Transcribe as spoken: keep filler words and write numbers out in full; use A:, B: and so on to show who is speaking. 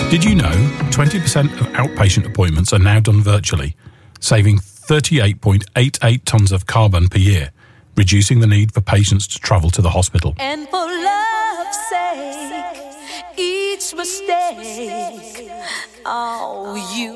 A: Did you know twenty percent of outpatient appointments are now done virtually, saving thirty-eight point eight eight tonnes of carbon per year, reducing the need for patients to travel to the hospital?
B: And for love's sake, each mistake, oh, you